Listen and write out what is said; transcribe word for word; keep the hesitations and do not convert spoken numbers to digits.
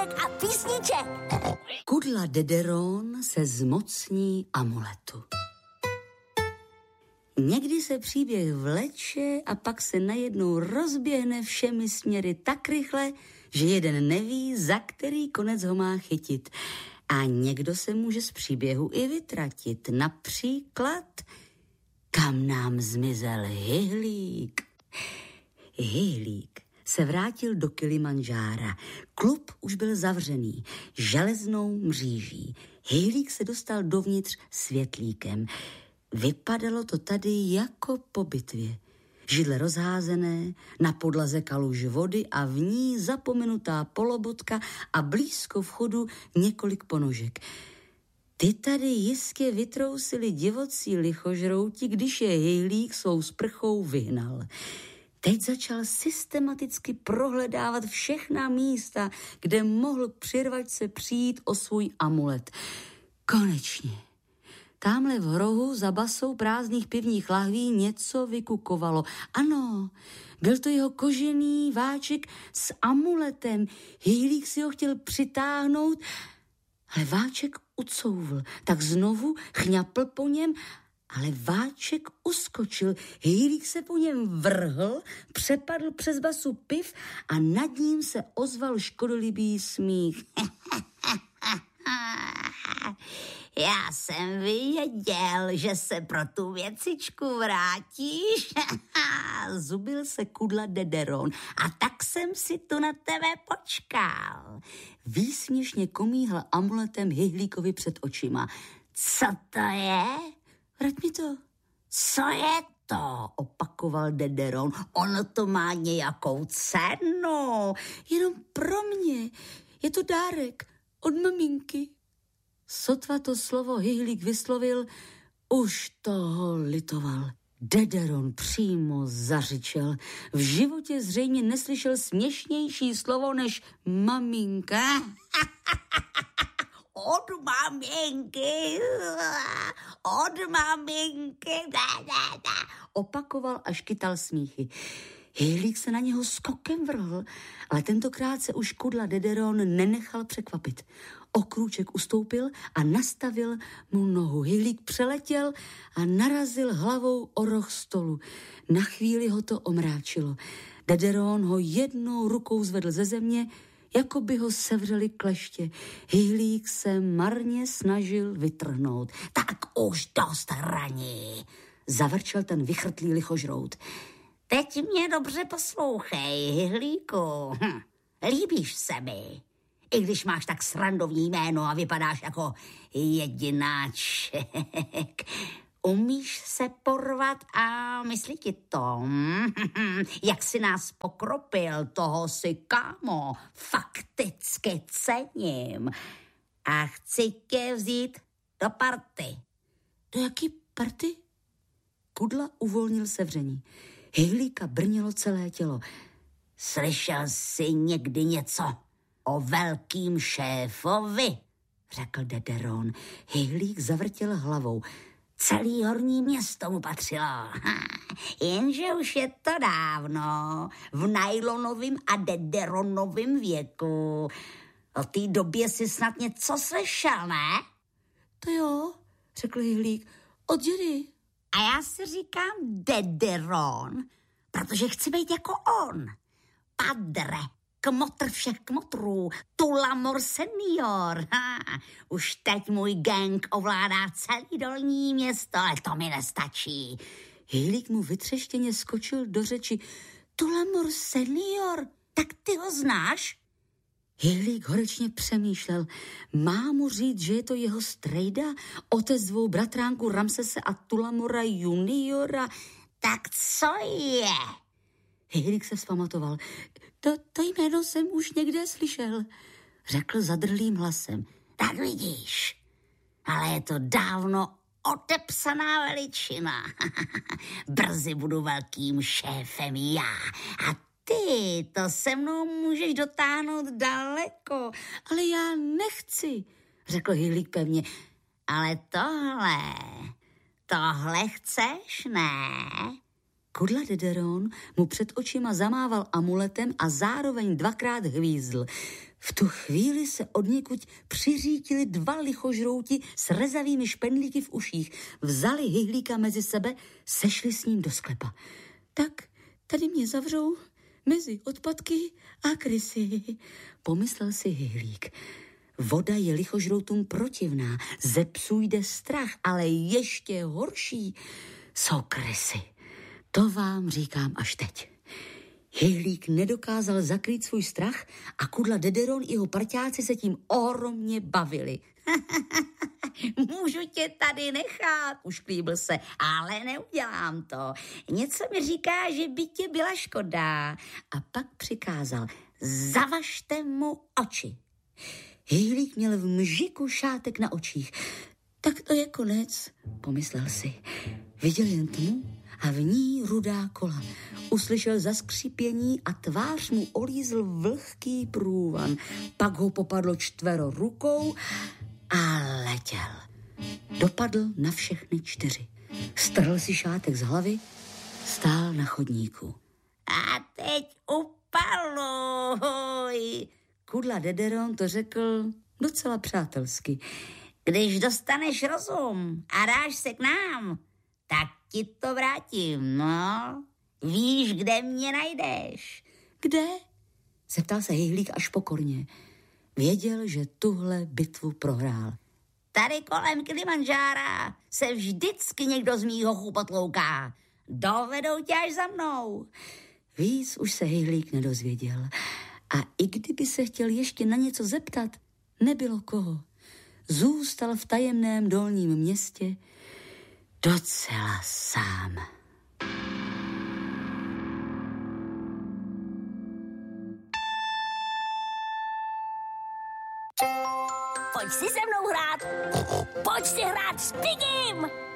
pohádek a písniček. Kudla Dederon se zmocní amuletu. Někdy se příběh vleče a pak se najednou rozběhne všemi směry tak rychle, že jeden neví, za který konec ho má chytit. A někdo se může z příběhu i vytratit. Například, kam nám zmizel Hyhlík. Hyhlík se vrátil do Kilimandžára. Klub už byl zavřený železnou mříží. Hyhlík se dostal dovnitř světlíkem. Vypadalo to tady jako po bitvě. Židle rozházené, na podlaze kaluž vody a v ní zapomenutá polobotka a blízko vchodu několik ponožek. Ty tady jistě vytrousili divocí lichožrouti, když je Hyhlík svou sprchou vyhnal. Teď začal systematicky prohledávat všechna místa, kde mohl přirvačce přijít o svůj amulet. Konečně. Támhle v rohu za basou prázdných pivních lahví něco vykukovalo. Ano, byl to jeho kožený váček s amuletem. Hyhlík si ho chtěl přitáhnout, ale váček ucouvl. Tak znovu chňapl po něm, ale váček uskočil. Hyhlík se po něm vrhl, přepadl přes basu piv a nad ním se ozval škodolibý smích. Já jsem věděl, že se pro tu věcičku vrátíš. Zubil se Kudla Dederon. A tak jsem si tu na tebe počkal. Výsměšně komíhl amuletem Hyhlíkovi před očima. Co to je? Vrať mi to. Co je to? Opakoval Dederon. Ono to má nějakou cenu. Jenom pro mě. Je to dárek od maminky. Sotva to slovo Hyhlík vyslovil, už toho litoval. Dederon přímo zařičel. V životě zřejmě neslyšel směšnější slovo než maminka. Od maminky, od maminky, da, da, da. Opakoval až kytal smíchy. Hyhlík se na něho skokem vrhl, ale tentokrát se už Kudla Dederon nenechal překvapit. O krůček ustoupil a nastavil mu nohu. Hyhlík přeletěl a narazil hlavou o roh stolu. Na chvíli ho to omráčilo. Dederon ho jednou rukou zvedl ze země, jako by ho sevřeli kleště. Hyhlík se marně snažil vytrhnout. Tak už dost hraní, zavrčel ten vychrtlý lichožrout. Teď mě dobře poslouchej, Hyhlíku. Hm, líbíš se mi. I když máš tak srandovní jméno a vypadáš jako jedináček. Umíš se porvat a myslí ti to? Jak si nás pokropil, toho si, kámo, fakticky cením. A chci tě vzít do party. Do jaký party? Kudla uvolnil sevření. Hyhlíka brnilo celé tělo. Slyšel jsi někdy něco o velkým šéfovi? Řekl Dederon. Hyhlík zavrtěl hlavou. Celý horní město mu patřilo. Jenže už je to dávno, v Nylonovým a Dederonovým věku. O té době si snad něco slyšel, ne? To jo, řekl Hyhlík. Od dědy. A já si říkám Dederon, protože chci být jako on. Padre, kmotr všech kmotrů, Tullamore senior. Ha, už teď můj gang ovládá celý dolní město, ale to mi nestačí. Hyhlík mu vytřeštěně skočil do řeči. Tullamore senior, tak ty ho znáš? Hyhlík horečně přemýšlel. Má mu říct, že je to jeho strejda, otec dvou bratránků Ramsese a Tullamora juniora? Tak co je? Hyhlík se vzpamatoval. To, to jméno jsem už někde slyšel, řekl zadrhlým hlasem. Tak vidíš, ale je to dávno odepsaná veličina. Brzy budu velkým šéfem já a ty to se mnou můžeš dotáhnout daleko. Ale já nechci, řekl Hyhlík pevně. Ale tohle, tohle chceš, ne? Kudla Dederon mu před očima zamával amuletem a zároveň dvakrát hvízdl. V tu chvíli se odněkud přiřítili dva lichožrouti s rezavými špendlíky v uších. Vzali Hyhlíka mezi sebe, sešli s ním do sklepa. Tak tady mě zavřou mezi odpadky a krysy, pomyslel si Hyhlík. Voda je lichožroutům protivná, ze psů jde strach, ale ještě horší jsou krysy. To vám říkám až teď. Hyhlík nedokázal zakrýt svůj strach a Kudla Dederon i jeho parťáci se tím ohromně bavili. Můžu tě tady nechat, ušklíbil se, ale neudělám to. Něco mi říká, že by tě byla škoda. A pak přikázal, zavažte mu oči. Hyhlík měl v mžiku šátek na očích. Tak to je konec, pomyslel si. Viděl jen tmu a v ní rudá kola. Uslyšel zaskřípění a tvář mu olízl vlhký průvan. Pak ho popadlo čtvero rukou a letěl. Dopadl na všechny čtyři. Strhl si šátek z hlavy, stál na chodníku. A teď upaluj. Kudla Dederon to řekl docela přátelsky. Když dostaneš rozum a dáš se k nám, tak ti to vrátím, no. Víš, kde mě najdeš? Kde? Zeptal se Hyhlík až pokorně. Věděl, že tuhle bitvu prohrál. Tady kolem Kilimanjára se vždycky někdo z mýho chu potlouká. Dovedou tě až za mnou. Víc už se Hyhlík nedozvěděl. A i kdyby se chtěl ještě na něco zeptat, nebylo koho. Zůstal v tajemném dolním městě docela sám. Pojď si se mnou hrát. Pojď si hrát s Pigim.